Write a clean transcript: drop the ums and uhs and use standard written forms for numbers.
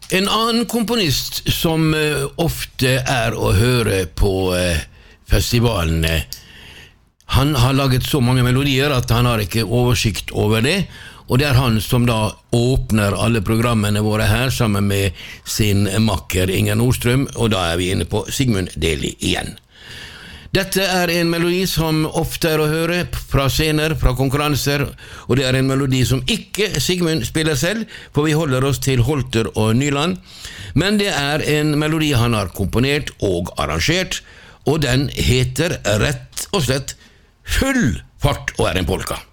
En annen komponist som ofte å høre på festivalene, han har laget så mange melodier at han har ikke oversikt over det, og det han som da åpner alle programmene våre her sammen med sin makker Inger Nordstrøm, og da vi inne på Sigmund Deli igjen. Dette en melodi som ofte å høre fra scener, fra konkurranser, og det en melodi som ikke Sigmund spiller selv, for vi holder oss til Holter og Nyland, men det en melodi han har komponert og arrangert, og den heter rett og slett Full fart og en polka.